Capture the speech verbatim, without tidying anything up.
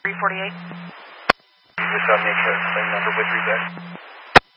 three forty-eight. Just on the same number with you there.